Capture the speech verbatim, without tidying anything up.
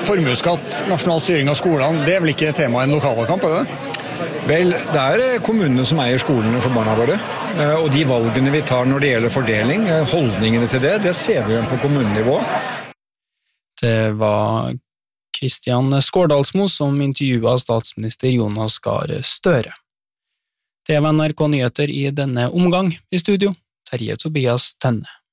formuesskatt, nasjonal styring av skolene, det er vel ikke tema i en lokalvalgkamp, er det? Vel, det er kommunene som eier skolene for barna våre, og de valgene vi tar når det gjelder fordeling, holdningene til det, det ser vi jo på kommunenivå. Det var Kristian Skårdalsmo som intervjuet statsminister Jonas Gahr Støre. Det var N R K Nyheter i denne omgang. I studio, Terje Tobias Tønne.